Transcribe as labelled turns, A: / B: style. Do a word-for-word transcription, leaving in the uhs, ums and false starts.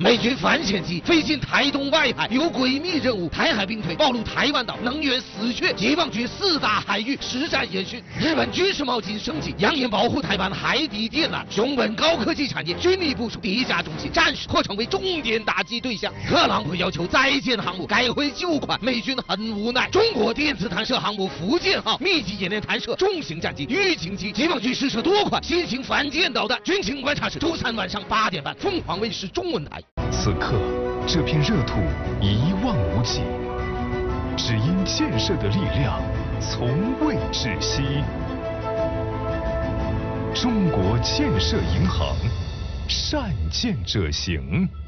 A: 美军反潜机飞进台东外海，有诡秘任务。台海兵推暴露台湾岛能源死穴，解放军四大海域实战演训。日本军事冒金升级，扬言保护台湾海底电缆。熊本高科技产业军力部署第一家中心，战时或成为重点打击对象。特朗普要求再建航母，改回旧款，美军很无奈。中国电子弹射航母福建号密集演练弹射重型战机预警机，解放军试射多款新型反舰导弹。军情观察室周三晚上八点半，凤凰卫视中文台。
B: 此刻，这片热土一望无际，只因建设的力量从未止息。中国建设银行，善建者行。